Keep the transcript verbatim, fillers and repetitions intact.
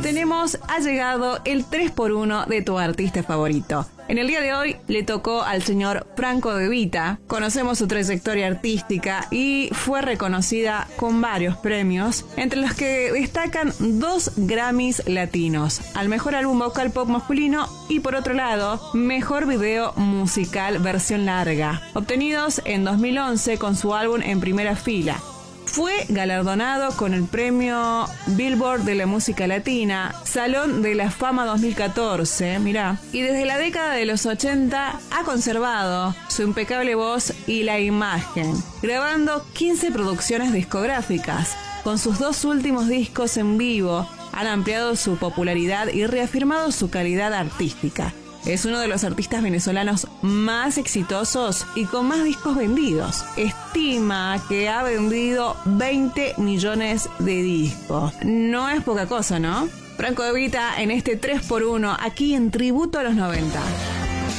tenemos, ha llegado el tres por uno de tu artista favorito. En el día de hoy le tocó al señor Franco De Vita. Conocemos su trayectoria artística y fue reconocida con varios premios, entre los que destacan dos Grammys latinos, al mejor álbum vocal pop masculino y por otro lado, mejor video musical versión larga, obtenidos en dos mil once con su álbum En Primera Fila. Fue galardonado con el premio Billboard de la música latina, Salón de la Fama dos mil catorce, mirá, y desde la década de los ochenta ha conservado su impecable voz y la imagen, grabando quince producciones discográficas. Con sus dos últimos discos en vivo han ampliado su popularidad y reafirmado su calidad artística. Es uno de los artistas venezolanos más exitosos y con más discos vendidos. Estima que ha vendido veinte millones de discos. No es poca cosa, ¿no? Franco De Vita en este tres por uno, aquí en Tributo a los noventa.